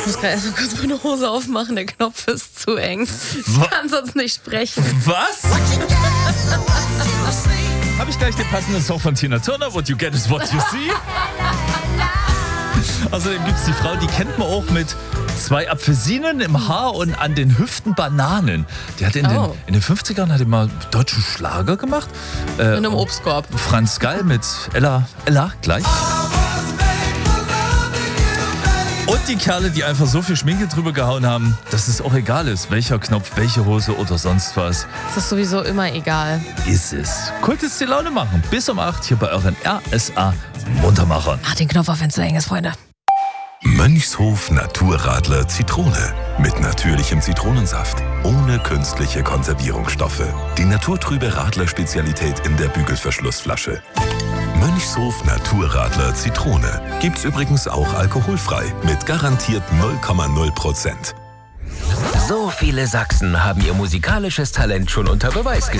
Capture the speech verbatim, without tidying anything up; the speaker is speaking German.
Ich muss gerade erst mal kurz meine Hose aufmachen, der Knopf ist zu eng. Ich Wa- kann sonst nicht sprechen. Was? Habe ich gleich den passenden Song von Tina Turner, What You Get is What You See. Außerdem gibt es die Frau, die kennt man auch mit zwei Apfelsinen im Haar und an den Hüften Bananen. Die hat in, den, Oh. in den fünfzigern hat die mal deutschen Schlager gemacht. Äh, In einem Obstkorb. Franz Gall mit Ella, Ella gleich. Und die Kerle, die einfach so viel Schminke drüber gehauen haben, dass es auch egal ist, welcher Knopf, welche Hose oder sonst was. Das ist sowieso immer egal. Ist es. Kult ist die Laune machen. Bis um acht hier bei euren R S A Muntermachern. Mach den Knopf auf, wenn es zu eng ist, Freunde. Mönchshof Naturradler Zitrone. Mit natürlichem Zitronensaft. Ohne künstliche Konservierungsstoffe. Die naturtrübe Radler-Spezialität in der Bügelverschlussflasche. Mönchshof Naturradler Zitrone. Gibt's übrigens auch alkoholfrei. Mit garantiert null Komma null Prozent. So viele Sachsen haben ihr musikalisches Talent schon unter Beweis gestellt.